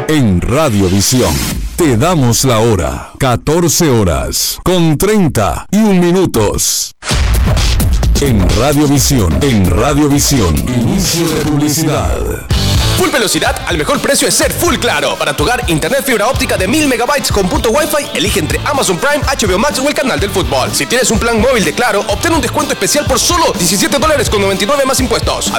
En Radiovisión te damos la hora, 14:31 En Radiovisión, inicio de publicidad. Full velocidad al mejor precio es ser Full Claro. Para tu hogar, internet fibra óptica de 1000 megabytes con punto Wi-Fi, elige entre Amazon Prime, HBO Max o el canal del fútbol. Si tienes un plan móvil de Claro, obtén un descuento especial por solo $17.99 más impuestos.